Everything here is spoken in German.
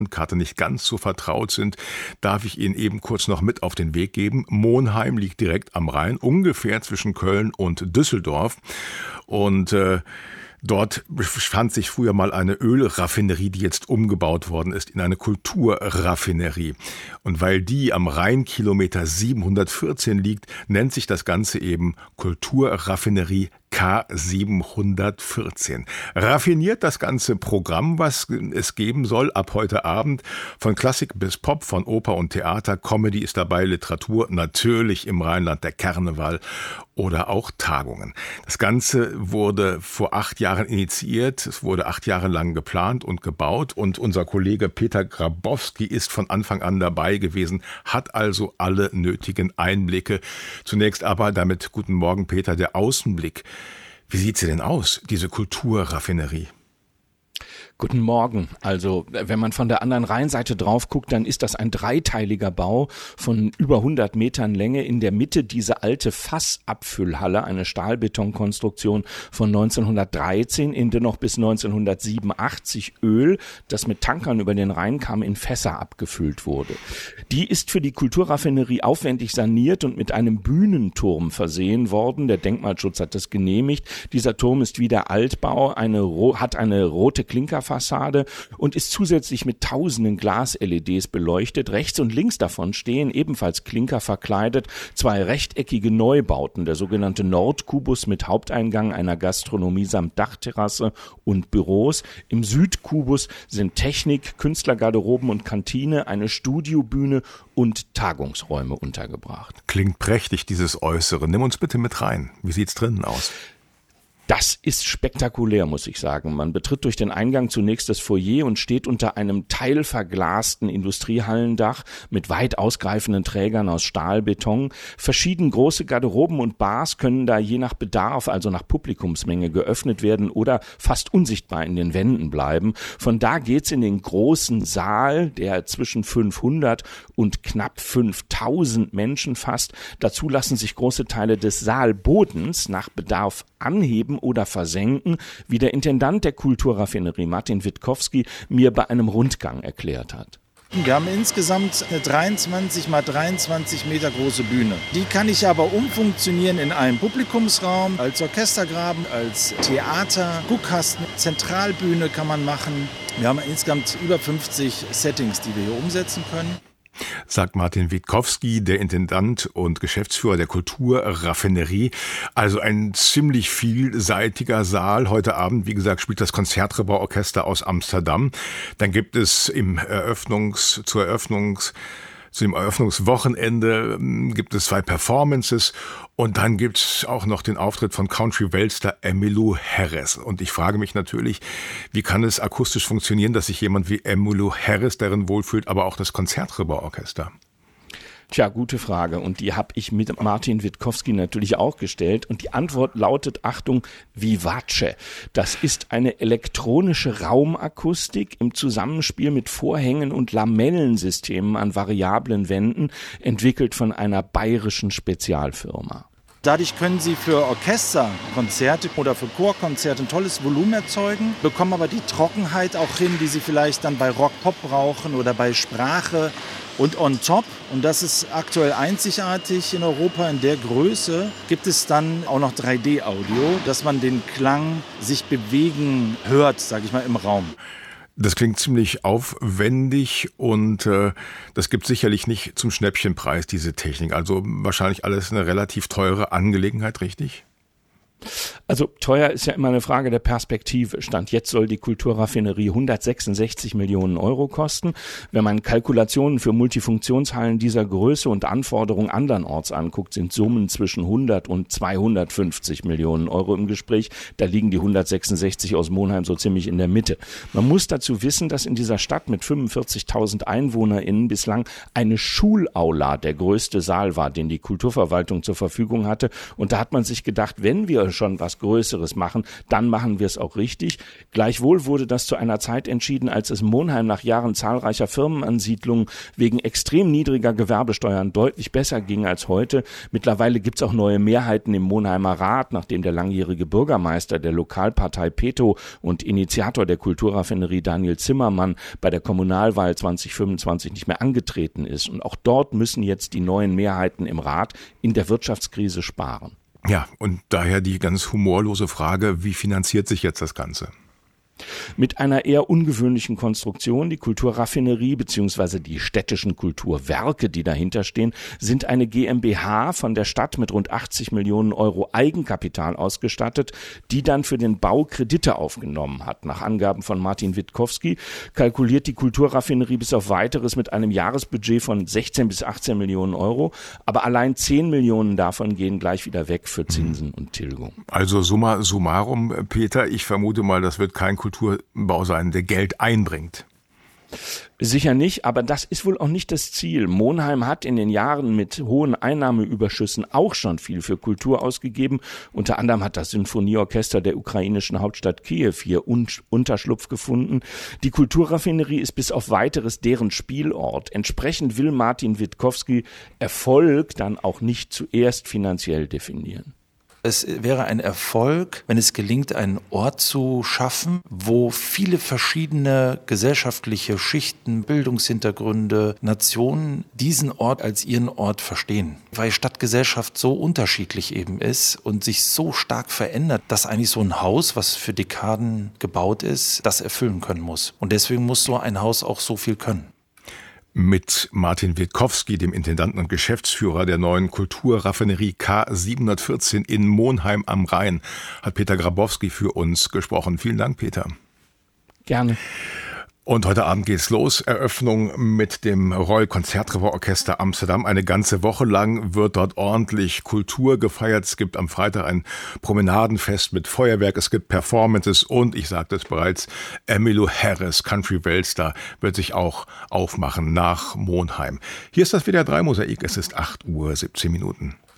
Karte nicht ganz so vertraut sind, darf ich Ihnen eben kurz noch mit auf den Weg geben. Monheim liegt direkt am Rhein, ungefähr zwischen Köln und Düsseldorf. Und dort befand sich früher mal eine Ölraffinerie, die jetzt umgebaut worden ist in eine Kulturraffinerie. Und weil die am Rheinkilometer 714 liegt, nennt sich das Ganze eben Kulturraffinerie K714. Raffiniert das ganze Programm, was es geben soll ab heute Abend. Von Klassik bis Pop, von Oper und Theater, Comedy ist dabei, Literatur, natürlich im Rheinland der Karneval oder auch Tagungen. Das Ganze wurde vor 8 Jahren initiiert, es wurde 8 Jahre lang geplant und gebaut und unser Kollege Peter Grabowski ist von Anfang an dabei gewesen, hat also alle nötigen Einblicke. Zunächst aber damit guten Morgen, Peter, der Außenblick. Wie sieht sie denn aus, diese Kulturraffinerie? Guten Morgen. Also, wenn man von der anderen Rheinseite drauf guckt, dann ist das ein dreiteiliger Bau von über 100 Metern Länge. In der Mitte diese alte Fassabfüllhalle, eine Stahlbetonkonstruktion von 1913, in der noch bis 1987 Öl, das mit Tankern über den Rhein kam, in Fässer abgefüllt wurde. Die ist für die Kulturraffinerie aufwendig saniert und mit einem Bühnenturm versehen worden. Der Denkmalschutz hat das genehmigt. Dieser Turm ist wie der Altbau, hat eine rote Klinkerfassade und ist zusätzlich mit tausenden Glas-LEDs beleuchtet. Rechts und links davon stehen ebenfalls klinkerverkleidet 2 rechteckige Neubauten, der sogenannte Nordkubus mit Haupteingang, einer Gastronomie samt Dachterrasse und Büros. Im Südkubus sind Technik, Künstlergarderoben und Kantine, eine Studiobühne und Tagungsräume untergebracht. Klingt prächtig, dieses Äußere. Nimm uns bitte mit rein. Wie sieht's drinnen aus? Das ist spektakulär, muss ich sagen. Man betritt durch den Eingang zunächst das Foyer und steht unter einem teilverglasten Industriehallendach mit weit ausgreifenden Trägern aus Stahlbeton. Verschieden große Garderoben und Bars können da je nach Bedarf, also nach Publikumsmenge, geöffnet werden oder fast unsichtbar in den Wänden bleiben. Von da geht's in den großen Saal, der zwischen 500 und knapp 5000 Menschen fasst. Dazu lassen sich große Teile des Saalbodens nach Bedarf anheben oder versenken, wie der Intendant der Kulturraffinerie Martin Witkowski mir bei einem Rundgang erklärt hat. Wir haben insgesamt eine 23 x 23 Meter große Bühne. Die kann ich aber umfunktionieren in einen Publikumsraum, als Orchestergraben, als Theater, Guckkasten, Zentralbühne kann man machen. Wir haben insgesamt über 50 Settings, die wir hier umsetzen können. Sagt Martin Witkowski, der Intendant und Geschäftsführer der Kulturraffinerie. Also ein ziemlich vielseitiger Saal. Heute Abend, wie gesagt, spielt das Konzertgebauorchester aus Amsterdam. Dann gibt es zu dem Eröffnungswochenende gibt es 2 Performances und dann gibt es auch noch den Auftritt von Country-Weltstar Emmylou Harris. Und ich frage mich natürlich, wie kann es akustisch funktionieren, dass sich jemand wie Emmylou Harris darin wohlfühlt, aber auch das Konzertgebauorchester? Tja, gute Frage. Und die habe ich mit Martin Witkowski natürlich auch gestellt. Und die Antwort lautet, Achtung, Vivace. Das ist eine elektronische Raumakustik im Zusammenspiel mit Vorhängen und Lamellensystemen an variablen Wänden, entwickelt von einer bayerischen Spezialfirma. Dadurch können Sie für Orchesterkonzerte oder für Chorkonzerte ein tolles Volumen erzeugen, bekommen aber die Trockenheit auch hin, die Sie vielleicht dann bei Rock-Pop brauchen oder bei Sprache. Und on top, und das ist aktuell einzigartig in Europa in der Größe, gibt es dann auch noch 3D-Audio, dass man den Klang sich bewegen hört, sage ich mal, im Raum. Das klingt ziemlich aufwendig und das gibt sicherlich nicht zum Schnäppchenpreis, diese Technik. Also wahrscheinlich alles eine relativ teure Angelegenheit, richtig? Also teuer ist ja immer eine Frage der Perspektive. Stand jetzt soll die Kulturraffinerie 166 Millionen Euro kosten. Wenn man Kalkulationen für Multifunktionshallen dieser Größe und Anforderungen andernorts anguckt, sind Summen zwischen 100 und 250 Millionen Euro im Gespräch. Da liegen die 166 aus Monheim so ziemlich in der Mitte. Man muss dazu wissen, dass in dieser Stadt mit 45.000 EinwohnerInnen bislang eine Schulaula der größte Saal war, den die Kulturverwaltung zur Verfügung hatte. Und da hat man sich gedacht, wenn wir schon was Größeres machen, dann machen wir es auch richtig. Gleichwohl wurde das zu einer Zeit entschieden, als es Monheim nach Jahren zahlreicher Firmenansiedlungen wegen extrem niedriger Gewerbesteuern deutlich besser ging als heute. Mittlerweile gibt es auch neue Mehrheiten im Monheimer Rat, nachdem der langjährige Bürgermeister der Lokalpartei Peto und Initiator der Kulturraffinerie Daniel Zimmermann bei der Kommunalwahl 2025 nicht mehr angetreten ist. Und auch dort müssen jetzt die neuen Mehrheiten im Rat in der Wirtschaftskrise sparen. Ja, und daher die ganz humorlose Frage, wie finanziert sich jetzt das Ganze? Mit einer eher ungewöhnlichen Konstruktion. Die Kulturraffinerie bzw. die städtischen Kulturwerke, die dahinter stehen, sind eine GmbH von der Stadt mit rund 80 Millionen Euro Eigenkapital ausgestattet, die dann für den Bau Kredite aufgenommen hat. Nach Angaben von Martin Witkowski kalkuliert die Kulturraffinerie bis auf Weiteres mit einem Jahresbudget von 16 bis 18 Millionen Euro, aber allein 10 Millionen davon gehen gleich wieder weg für Zinsen und Tilgung. Also summa summarum, Peter, ich vermute mal, das wird kein Kulturbau sein, der Geld einbringt. Sicher nicht, aber das ist wohl auch nicht das Ziel. Monheim hat in den Jahren mit hohen Einnahmeüberschüssen auch schon viel für Kultur ausgegeben. Unter anderem hat das Sinfonieorchester der ukrainischen Hauptstadt Kiew hier Unterschlupf gefunden. Die Kulturraffinerie ist bis auf Weiteres deren Spielort. Entsprechend will Martin Witkowski Erfolg dann auch nicht zuerst finanziell definieren. Es wäre ein Erfolg, wenn es gelingt, einen Ort zu schaffen, wo viele verschiedene gesellschaftliche Schichten, Bildungshintergründe, Nationen diesen Ort als ihren Ort verstehen. Weil Stadtgesellschaft so unterschiedlich eben ist und sich so stark verändert, dass eigentlich so ein Haus, was für Dekaden gebaut ist, das erfüllen können muss. Und deswegen muss so ein Haus auch so viel können. Mit Martin Witkowski, dem Intendanten und Geschäftsführer der neuen Kulturraffinerie K714 in Monheim am Rhein, hat Peter Grabowski für uns gesprochen. Vielen Dank, Peter. Gerne. Und heute Abend geht's los. Eröffnung mit dem Royal Concertgebouw-Orchester Amsterdam. Eine ganze Woche lang wird dort ordentlich Kultur gefeiert. Es gibt am Freitag ein Promenadenfest mit Feuerwerk. Es gibt Performances und, ich sagte es bereits, Emmylou Harris, Country Weltstar, wird sich auch aufmachen nach Monheim. Hier ist das WDR 3 Mosaik. Es ist 8:17 Uhr.